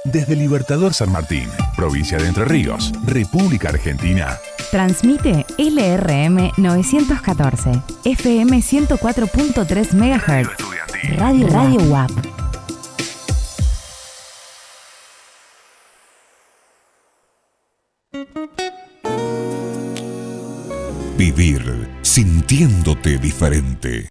Desde Libertador San Martín, provincia de Entre Ríos, República Argentina. Transmite LRM 914, FM 104.3 MHz. Radio UAP. Vivir sintiéndote diferente.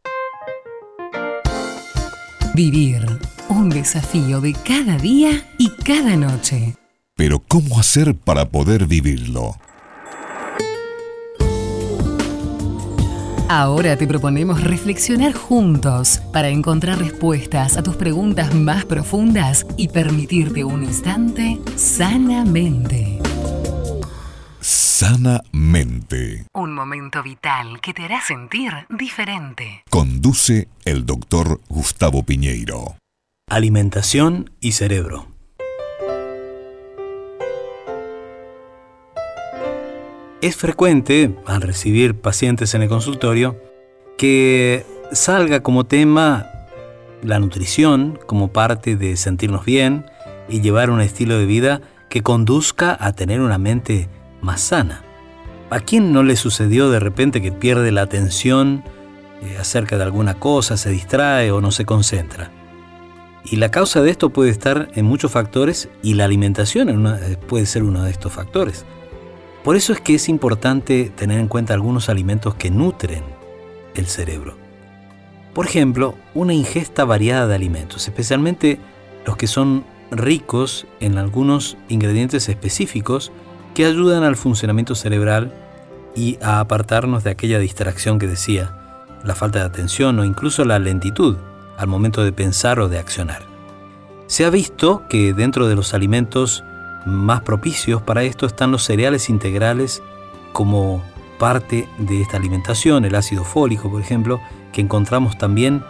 Vivir, un desafío de cada día y cada noche. Pero ¿cómo hacer para poder vivirlo? Ahora te proponemos reflexionar juntos para encontrar respuestas a tus preguntas más profundas y permitirte un instante sanamente. Sanamente. Un momento vital que te hará sentir diferente. Conduce el doctor Gustavo Piñeiro. Alimentación y cerebro. Es frecuente, al recibir pacientes en el consultorio, que salga como tema la nutrición como parte de sentirnos bien y llevar un estilo de vida que conduzca a tener una mente más sana. ¿A quién no le sucedió de repente que pierde la atención acerca de alguna cosa, se distrae o no se concentra? Y la causa de esto puede estar en muchos factores y la alimentación puede ser uno de estos factores. Por eso es que es importante tener en cuenta algunos alimentos que nutren el cerebro. Por ejemplo, una ingesta variada de alimentos, especialmente los que son ricos en algunos ingredientes específicos que ayudan al funcionamiento cerebral y a apartarnos de aquella distracción que decía, la falta de atención o incluso la lentitud al momento de pensar o de accionar. Se ha visto que dentro de los alimentos más propicios para esto están los cereales integrales como parte de esta alimentación, el ácido fólico, por ejemplo, que encontramos también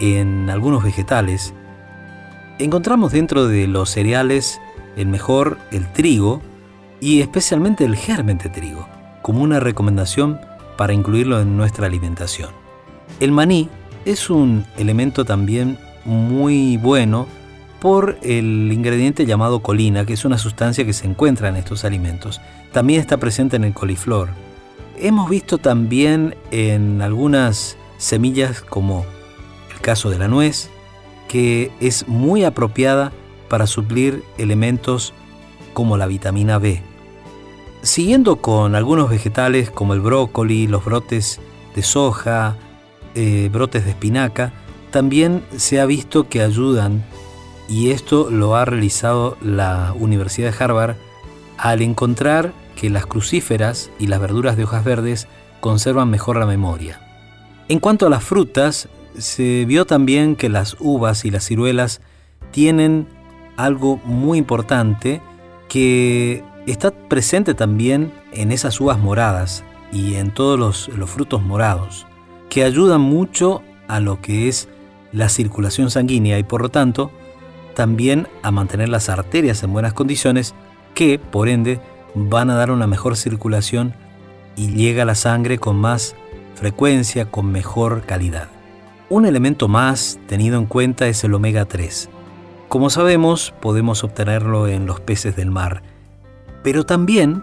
en algunos vegetales. Encontramos dentro de los cereales el mejor, el trigo, y especialmente el germen de trigo, como una recomendación para incluirlo en nuestra alimentación. El maní es un elemento también muy bueno por el ingrediente llamado colina, que es una sustancia que se encuentra en estos alimentos. También está presente en el coliflor. Hemos visto también en algunas semillas, como el caso de la nuez, que es muy apropiada para suplir elementos como la vitamina B. Siguiendo con algunos vegetales como el brócoli, los brotes de soja, brotes de espinaca, también se ha visto que ayudan, y esto lo ha realizado la Universidad de Harvard, al encontrar que las crucíferas y las verduras de hojas verdes conservan mejor la memoria. En cuanto a las frutas, se vio también que las uvas y las ciruelas tienen algo muy importante que está presente también en esas uvas moradas y en todos los frutos morados, que ayudan mucho a lo que es la circulación sanguínea y por lo tanto también a mantener las arterias en buenas condiciones, que por ende van a dar una mejor circulación y llega la sangre con más frecuencia, con mejor calidad. Un elemento más tenido en cuenta es el omega 3. Como sabemos, podemos obtenerlo en los peces del mar, pero también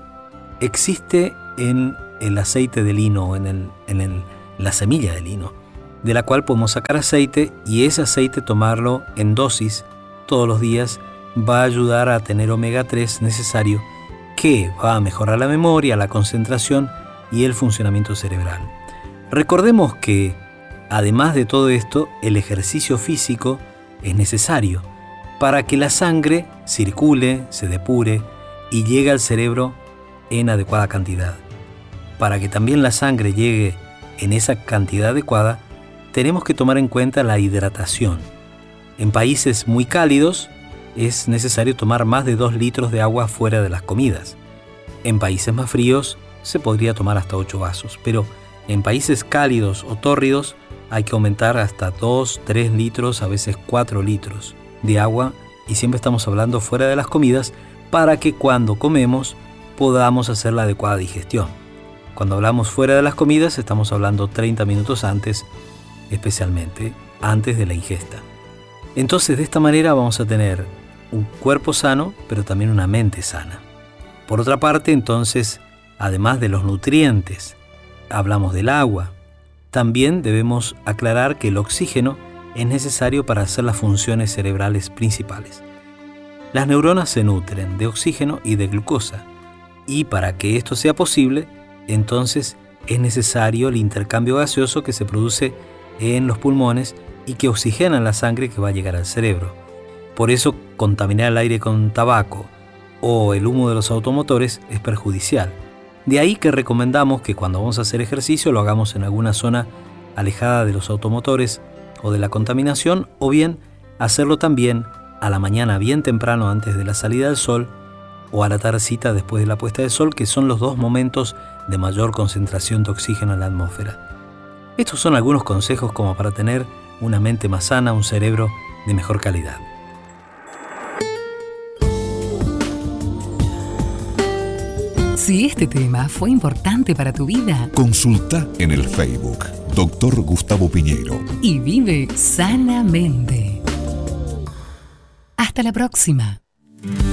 existe en el aceite de lino, en la semilla de lino, de la cual podemos sacar aceite, y ese aceite tomarlo en dosis todos los días va a ayudar a tener omega 3 necesario, que va a mejorar la memoria, la concentración y el funcionamiento cerebral. Recordemos que, además de todo esto, el ejercicio físico es necesario para que la sangre circule, se depure y llegue al cerebro en adecuada cantidad. Para que también la sangre llegue en esa cantidad adecuada, tenemos que tomar en cuenta la hidratación. En países muy cálidos es necesario tomar más de 2 litros de agua fuera de las comidas. En países más fríos se podría tomar hasta 8 vasos, pero en países cálidos o tórridos hay que aumentar hasta 2, 3 litros, a veces 4 litros de agua, y siempre estamos hablando fuera de las comidas para que cuando comemos podamos hacer la adecuada digestión. Cuando hablamos fuera de las comidas estamos hablando 30 minutos antes, especialmente antes de la ingesta. Entonces, de esta manera vamos a tener un cuerpo sano, pero también una mente sana. Por otra parte, entonces, además de los nutrientes, hablamos del agua. También debemos aclarar que el oxígeno es necesario para hacer las funciones cerebrales principales. Las neuronas se nutren de oxígeno y de glucosa, y para que esto sea posible, entonces es necesario el intercambio gaseoso que se produce en los pulmones y que oxigena la sangre que va a llegar al cerebro. Por eso, contaminar el aire con tabaco o el humo de los automotores es perjudicial. De ahí que recomendamos que cuando vamos a hacer ejercicio lo hagamos en alguna zona alejada de los automotores o de la contaminación, o bien hacerlo también a la mañana bien temprano antes de la salida del sol o a la tardecita después de la puesta del sol, que son los dos momentos de mayor concentración de oxígeno en la atmósfera. Estos son algunos consejos como para tener una mente más sana, un cerebro de mejor calidad. Si este tema fue importante para tu vida, Consulta en el Facebook Dr. Gustavo Piñeiro y vive sanamente. Hasta la próxima.